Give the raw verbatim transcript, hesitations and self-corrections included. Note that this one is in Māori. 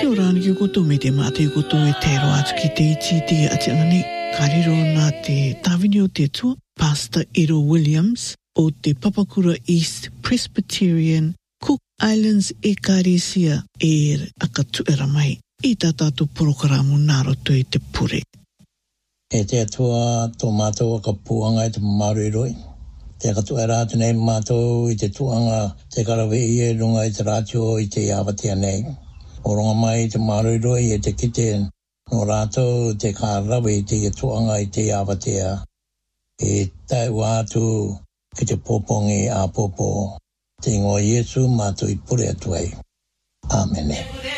Kia ora ni ki koto me te mate koto e te roa atu ki te iti te ati ngani. Kariro nā te tāwini o te tua, Pastor Edo Williams o te Papakura East Presbyterian Cook Islands Ecclesia e akatuera mai i tā tātou porokaramu nā roto i te pure. E te atua tō mātou ka puanga i te maruroi. Te akatuera atu nei mātou i te tuanga te karawe i e runga i te rātio i te awatea nei. O runga mai i te maruroi e te kite no rātou te kārawe i te tuanga i te awatea. E tai wātu ki te popongi a popo. Te ingoa Iesu mātou i pure atu ai. Amen.